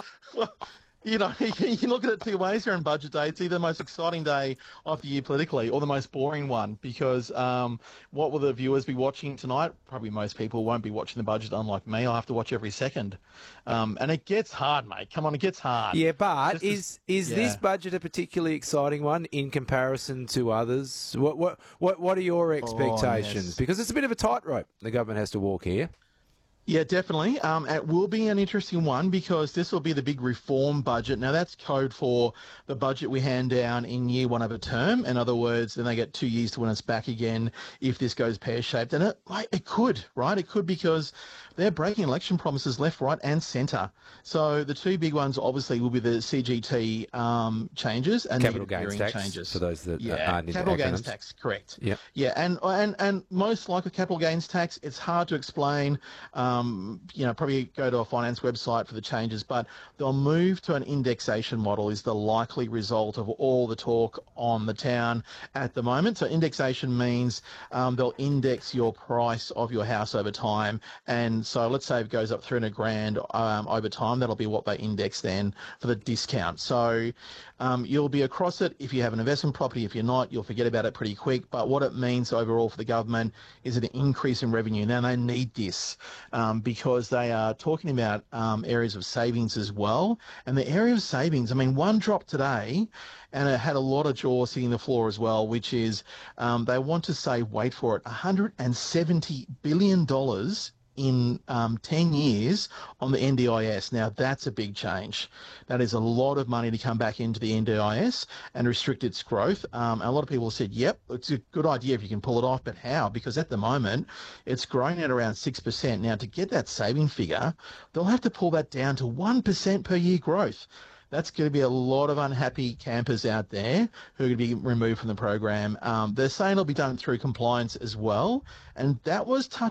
Well, you look at it two ways here on Budget Day. It's either the most exciting day of the year politically or the most boring one because what will the viewers be watching tonight? Probably most people won't be watching the budget, unlike me. I'll have to watch every second. And it gets hard, mate. Come on, it gets hard. Yeah, but Just as, is this yeah. budget a particularly exciting one in comparison to others? What are your expectations? Yes. Because it's a bit of a tightrope the government has to walk here. Yeah, definitely. It will be an interesting one because this will be the big reform budget. Now, that's code for the budget we hand down in year one of a term. In other words, then they get 2 years to win us back again if this goes pear-shaped. And it could, right? It could because they're breaking election promises left, right, and centre. So the two big ones obviously will be the CGT changes and Capital negative gains gearing tax changes. for those that Yeah, aren't into capital gains acronyms. tax, correct. Yep. Yeah, and most likely capital gains tax, it's hard to explain. Probably go to a finance website for the changes, but they'll move to an indexation model is the likely result of all the talk on the town at the moment. So indexation means they'll index your price of your house over time. And so let's say it goes up 300 grand over time, that'll be what they index then for the discount. So you'll be across it if you have an investment property. If you're not, you'll forget about it pretty quick. But what it means overall for the government is an increase in revenue. Now they need this because they are talking about areas of savings as well. And the area of savings, I mean, one drop today, and it had a lot of jaw sitting the floor as well, which is they want to save, wait for it, $170 billion in 10 years on the NDIS. Now, that's a big change. That is a lot of money to come back into the NDIS and restrict its growth. A lot of people said, yep, it's a good idea if you can pull it off, but how? Because at the moment, it's growing at around 6%. Now, to get that saving figure, they'll have to pull that down to 1% per year growth. That's going to be a lot of unhappy campers out there who are going to be removed from the program. They're saying it'll be done through compliance as well. And that was touched